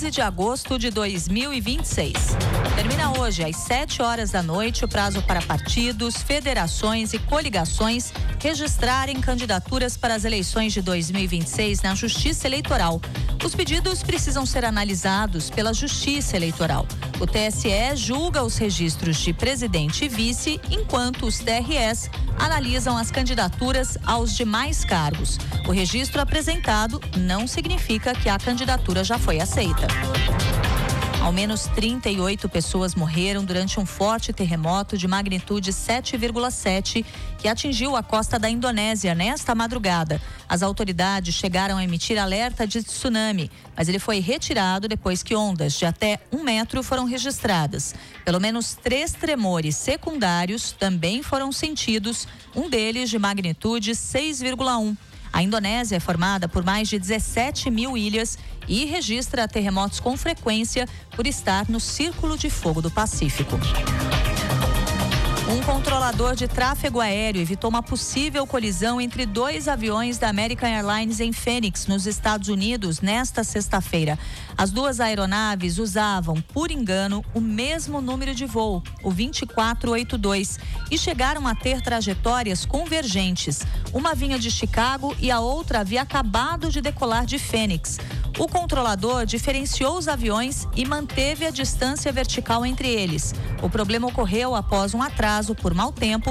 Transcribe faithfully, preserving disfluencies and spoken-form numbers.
quinze de agosto de dois mil e vinte e seis. Termina hoje, às sete horas da noite, o prazo para partidos, federações e coligações registrarem candidaturas para as eleições de dois mil e vinte e seis na Justiça Eleitoral. Os pedidos precisam ser analisados pela Justiça Eleitoral. O T S E julga os registros de presidente e vice, enquanto os T R Es analisam as candidaturas aos demais cargos. O registro apresentado não significa que a candidatura já foi aceita. Ao menos trinta e oito pessoas morreram durante um forte terremoto de magnitude sete vírgula sete que atingiu a costa da Indonésia nesta madrugada. As autoridades chegaram a emitir alerta de tsunami, mas ele foi retirado depois que ondas de até um metro foram registradas. Pelo menos três tremores secundários também foram sentidos, um deles de magnitude seis vírgula um. A Indonésia é formada por mais de dezessete mil ilhas e registra terremotos com frequência por estar no Círculo de Fogo do Pacífico. Um controlador de tráfego aéreo evitou uma possível colisão entre dois aviões da American Airlines em Phoenix, nos Estados Unidos, nesta sexta-feira. As duas aeronaves usavam, por engano, o mesmo número de voo, o vinte e quatro oitenta e dois, e chegaram a ter trajetórias convergentes. Uma vinha de Chicago e a outra havia acabado de decolar de Phoenix. O controlador diferenciou os aviões e manteve a distância vertical entre eles. O problema ocorreu após um atraso por mau tempo